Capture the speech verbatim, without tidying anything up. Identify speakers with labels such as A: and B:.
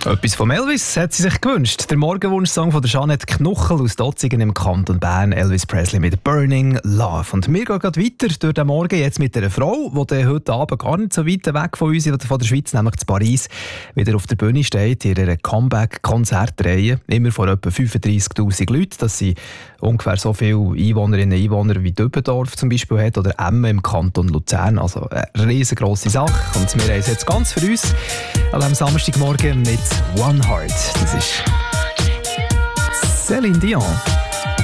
A: Etwas von Elvis hat sie sich gewünscht. Der Morgenwunschsong von der Jeanette Knuchel aus Dotzingen im Kanton Bern, Elvis Presley mit «Burning Love». Und wir gehen gerade weiter durch den Morgen jetzt mit einer Frau, die heute Abend gar nicht so weit weg von uns, von der Schweiz, nämlich zu Paris, wieder auf der Bühne steht, in ihrer Comeback-Konzertreihe. Immer vor etwa fünfunddreissigtausend Leuten. Das sind ungefähr so viele Einwohnerinnen und Einwohner wie Dübendorf zum Beispiel hat oder Emmen im Kanton Luzern. Also eine riesengroße Sache. Und wir haben es jetzt ganz für uns an diesem Samstagmorgen mit «One Heart». Das ist Céline Dion.